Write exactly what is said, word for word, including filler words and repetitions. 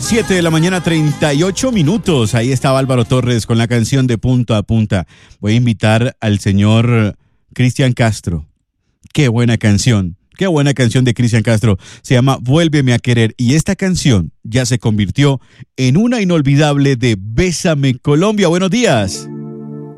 siete de la mañana, treinta y ocho minutos. Ahí estaba Álvaro Torres con la canción de Punta a Punta. Voy a invitar al señor Cristian Castro. Qué buena canción. Qué buena canción de Cristian Castro. Se llama Vuélveme a querer. Y esta canción ya se convirtió en una inolvidable de Bésame Colombia. Buenos días.